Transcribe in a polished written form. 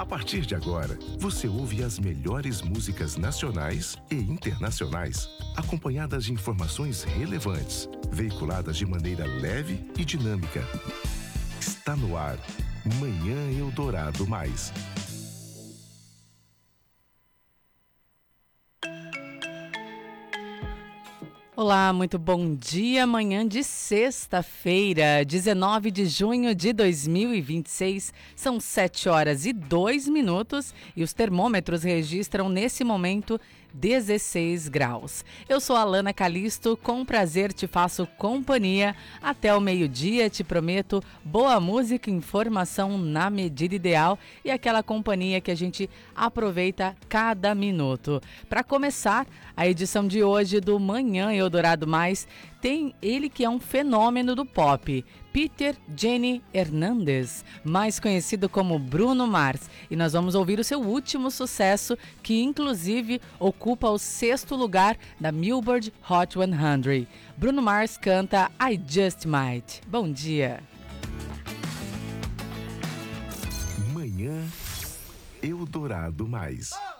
A partir de agora, você ouve as melhores músicas nacionais e internacionais, acompanhadas de informações relevantes, veiculadas de maneira leve e dinâmica. Está no ar, Manhã Eldorado Mais. Olá, muito bom dia. Manhã de sexta-feira, 19 de junho de 2026. São 7 horas e 2 minutos e os termômetros registram nesse momento 16 graus. Eu sou a Alana Calisto, com prazer te faço companhia até o meio-dia. Te prometo boa música, informação na medida ideal e aquela companhia que a gente aproveita cada minuto. Para começar, a edição de hoje do Manhã Eldorado Mais tem ele que é um fenômeno do pop, Peter Jenny Hernandez, mais conhecido como Bruno Mars. E nós vamos ouvir o seu último sucesso, que inclusive ocupa o 6º lugar da Billboard Hot 100. Bruno Mars canta I Just Might. Bom dia. Manhã Eldorado Mais.